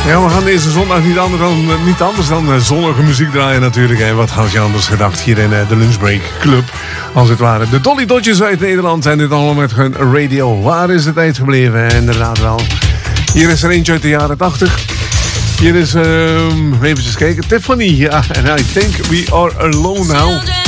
Ja, we gaan deze zondag niet anders dan zonnige muziek draaien natuurlijk. En wat had je anders gedacht hier in de Lunchbreak Club, als het ware. De Dolly Dodgers uit Nederland en dit allemaal met hun radio. Waar is de tijd gebleven? Inderdaad wel. Hier is er eentje uit de jaren 80. Hier is, even kijken, Tiffany. Ja, en I Think We Are Alone Now.